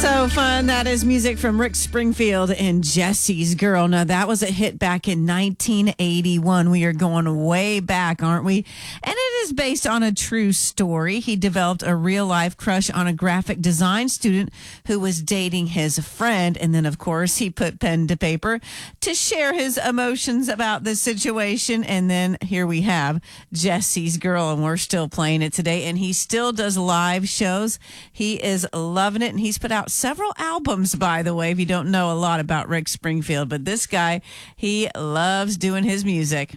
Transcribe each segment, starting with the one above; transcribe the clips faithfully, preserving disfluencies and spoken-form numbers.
So fun. That is music from Rick Springfield and Jesse's Girl. Now, that was a hit back in nineteen eighty-one. We are going way back, aren't we? And it is based on a true story. He developed a real-life crush on a graphic design student who was dating his friend. And then, of course, he put pen to paper to share his emotions about the situation. And then here we have Jesse's Girl, and we're still playing it today. And he still does live shows. He is loving it, and he's put out several albums, by the way, if you don't know a lot about Rick Springfield. But this guy, he loves doing his music.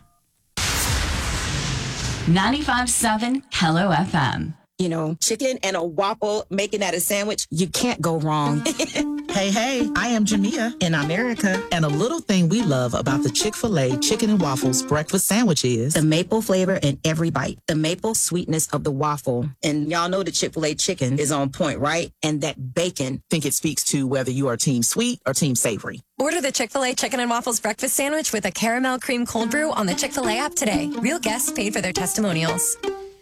ninety-five point seven Hello F M. You know, chicken and a waffle, making that a sandwich, you can't go wrong. Hey, hey, I am Jamia in America. And a little thing we love about the Chick-fil-A Chicken and Waffles breakfast sandwich is the maple flavor in every bite, the maple sweetness of the waffle. And y'all know the Chick-fil-A chicken is on point, right? And that bacon. I think it speaks to whether you are team sweet or team savory. Order the Chick-fil-A Chicken and Waffles breakfast sandwich with a caramel cream cold brew on the Chick-fil-A app today. Real guests paid for their testimonials.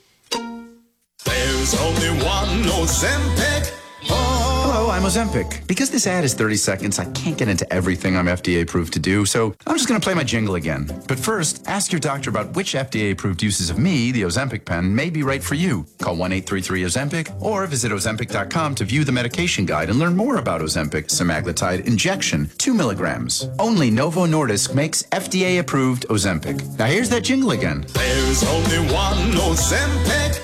There's only one Ozempic. Oh. Hello, I'm Ozempic. Because this ad is thirty seconds, I can't get into everything I'm F D A approved to do, so I'm just going to play my jingle again. But first, ask your doctor about which F D A approved uses of me, the Ozempic pen, may be right for you. Call one eight three three Ozempic or visit Ozempic dot com to view the medication guide and learn more about Ozempic semaglutide injection, two milligrams. Only Novo Nordisk makes F D A approved Ozempic. Now here's that jingle again. There's only one Ozempic.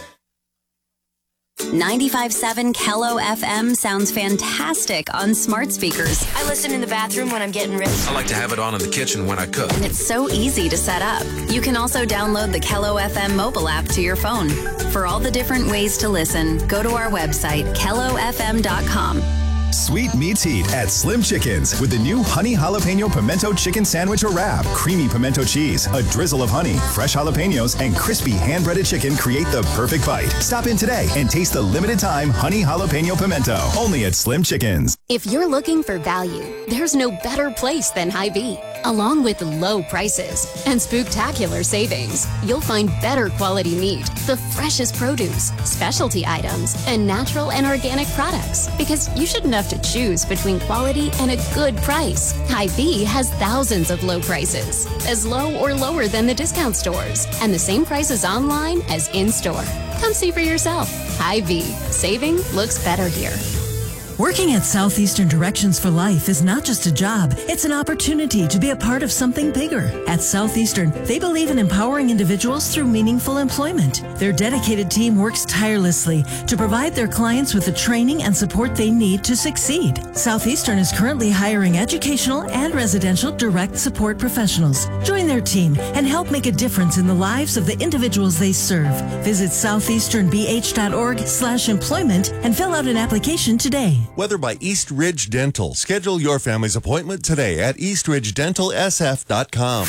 ninety-five point seven Kello F M sounds fantastic on smart speakers. I listen in the bathroom when I'm getting ready. I like to have it on in the kitchen when I cook. And it's so easy to set up. You can also download the Kello F M mobile app to your phone. For all the different ways to listen, go to our website, kello f m dot com. Sweet meets heat at Slim Chickens with the new Honey Jalapeno Pimento Chicken Sandwich or Wrap. Creamy pimento cheese, a drizzle of honey, fresh jalapenos, and crispy hand-breaded chicken create the perfect bite. Stop in today and taste the limited-time Honey Jalapeno Pimento, only at Slim Chickens. If you're looking for value, there's no better place than Hy-Vee. Along with low prices and spooktacular savings, you'll find better quality meat, the freshest produce, specialty items, and natural and organic products. Because you shouldn't have to choose between quality and a good price. Hy-Vee has thousands of low prices, as low or lower than the discount stores, and the same prices online as in-store. Come see for yourself. Hy-Vee. Saving looks better here. Working at Southeastern Directions for Life is not just a job, it's an opportunity to be a part of something bigger. At Southeastern, they believe in empowering individuals through meaningful employment. Their dedicated team works tirelessly to provide their clients with the training and support they need to succeed. Southeastern is currently hiring educational and residential direct support professionals. Join their team and help make a difference in the lives of the individuals they serve. Visit southeasternbh.org slash employment and fill out an application today. Weather by East Ridge Dental. Schedule your family's appointment today at east ridge dental s f dot com.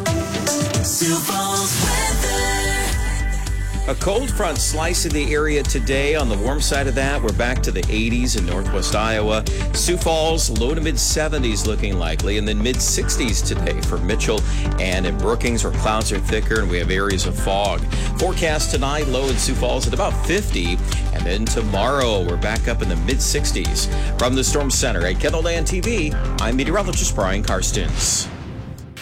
A cold front slicing the area today. On the warm side of that, we're back to the eighties in northwest Iowa. Sioux Falls, low to mid seventies looking likely, and then mid sixties today for Mitchell and in Brookings, where clouds are thicker and we have areas of fog. Forecast tonight, low in Sioux Falls at about fifty, and then tomorrow we're back up in the mid sixties. From the Storm Center at Kendall Land T V, I'm meteorologist Brian Karstens.